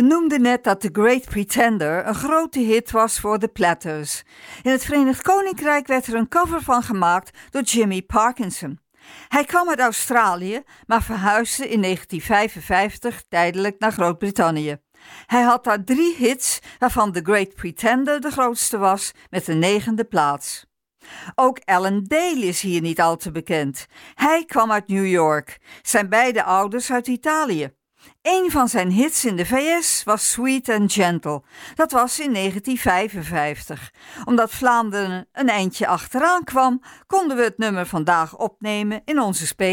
noemde net dat The Great Pretender een grote hit was voor de Platters. In het Verenigd Koninkrijk werd er een cover van gemaakt door Jimmy Parkinson. Hij kwam uit Australië, maar verhuisde in 1955 tijdelijk naar Groot-Brittannië. Hij had daar 3 hits, waarvan The Great Pretender de grootste was, met de 9e plaats. Ook Alan Dale is hier niet al te bekend. Hij kwam uit New York, zijn beide ouders uit Italië. Een van zijn hits in de VS was Sweet and Gentle. Dat was in 1955. Omdat Vlaanderen een eindje achteraan kwam, konden we het nummer vandaag opnemen in onze